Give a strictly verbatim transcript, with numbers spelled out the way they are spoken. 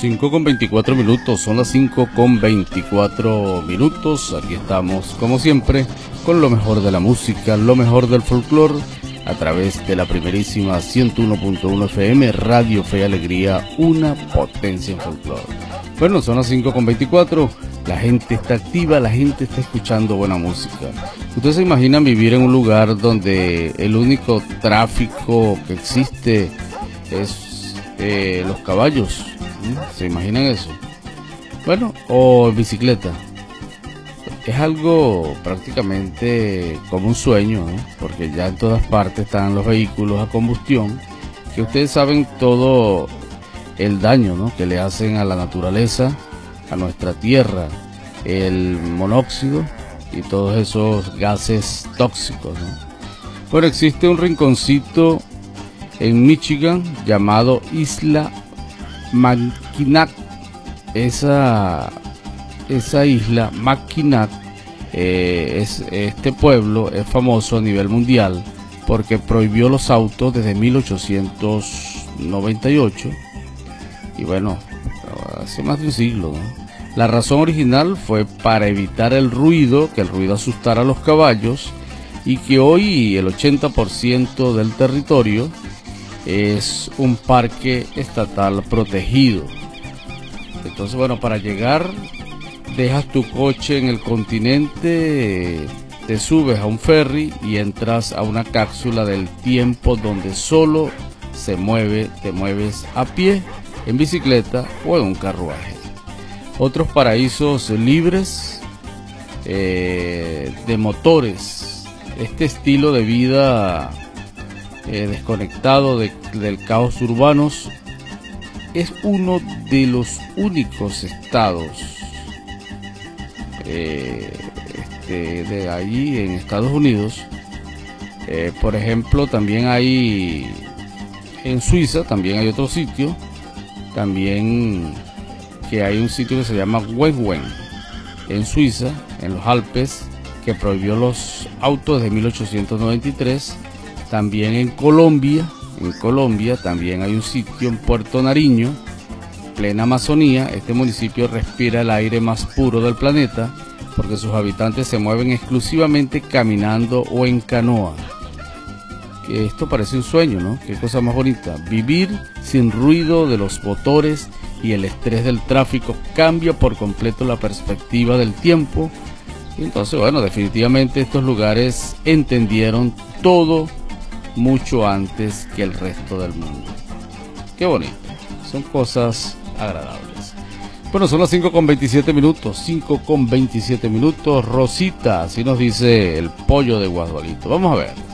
cinco con veinticuatro minutos, son las cinco con veinticuatro minutos. Aquí estamos, como siempre, con lo mejor de la música, lo mejor del folclore, a través de la primerísima ciento uno punto uno F M, Radio Fe y Alegría, una potencia en folclore. Bueno, son las cinco con veinticuatro, la gente está activa, la gente está escuchando buena música. ¿Ustedes se imaginan vivir en un lugar donde el único tráfico que existe es eh, los caballos? ¿Se imaginan eso? Bueno, o bicicleta. Es algo prácticamente como un sueño, ¿no? Porque ya en todas partes están los vehículos a combustión, que ustedes saben todo el daño, ¿no?, que le hacen a la naturaleza, a nuestra tierra, el monóxido y todos esos gases tóxicos, ¿no? Bueno, existe un rinconcito en Michigan llamado Isla Mackinac. Esa, esa isla Mackinac, eh, es, este pueblo es famoso a nivel mundial porque prohibió los autos desde mil ochocientos noventa y ocho, y bueno, hace más de un siglo, ¿no? La razón original fue para evitar el ruido, que el ruido asustara a los caballos, y que hoy el ochenta por ciento del territorio es un parque estatal protegido. Entonces, bueno, para llegar, dejas tu coche en el continente, te subes a un ferry y entras a una cápsula del tiempo donde solo se mueve, te mueves a pie, en bicicleta o en un carruaje. Otros paraísos libres eh, de motores. Este estilo de vida eh, desconectado de, del caos urbanos es uno de los únicos estados eh, este, de allí en Estados Unidos. Eh, por ejemplo, también hay en Suiza, también hay otro sitio, también que hay un sitio que se llama Wegwen en Suiza, en los Alpes, que prohibió los autos desde mil ochocientos noventa y tres. También en Colombia, en Colombia también hay un sitio en Puerto Nariño, plena Amazonía. Este municipio respira el aire más puro del planeta porque sus habitantes se mueven exclusivamente caminando o en canoa. Que esto parece un sueño, ¿no? Qué cosa más bonita. Vivir sin ruido de los motores y el estrés del tráfico cambia por completo la perspectiva del tiempo. Y entonces, bueno, definitivamente estos lugares entendieron todo mucho antes que el resto del mundo. Qué bonito, son cosas agradables. Bueno, son las cinco con veintisiete minutos, cinco con veintisiete minutos. Rosita, así nos dice el pollo de Guadualito. Vamos a ver.